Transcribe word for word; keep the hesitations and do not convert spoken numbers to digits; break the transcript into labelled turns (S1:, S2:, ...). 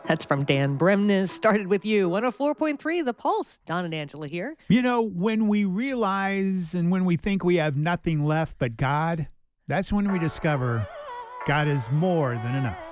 S1: That's from Dan Bremnes. Started with you. one oh four point three, The Pulse. Don and Angela here.
S2: You know, when we realize and when we think we have nothing left but God, that's when we discover God is more than enough.